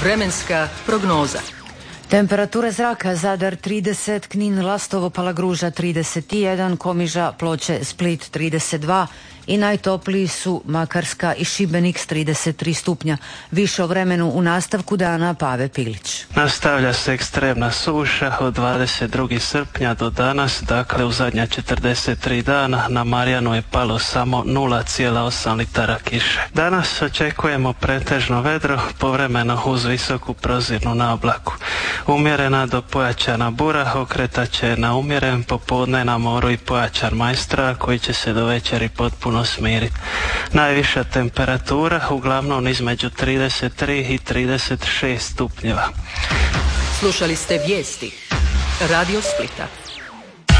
Vremenska prognoza. Temperature zraka: Zadar 30, Knin, Lastovo, Palagruža 31, Komiža, Ploče, Split 32 i najtopliji su Makarska i Šibenik s 33 stupnja. Više o vremenu u nastavku dana Pave Pilić. Nastavlja se ekstremna suša od 22. srpnja do danas, dakle u zadnja 43 dana na Marjanu je palo samo 0,8 litara kiše. Danas očekujemo pretežno vedro, povremeno uz visoku prozirnu naoblaku. Umjerena do pojačana bura okretat će na umjeren, popodne na moru i pojačan majstra koji će se do večeri potpuno smiriti. Najviša temperatura uglavnom između 33 i 36 stupnjeva. Slušali ste vijesti Radio Splita.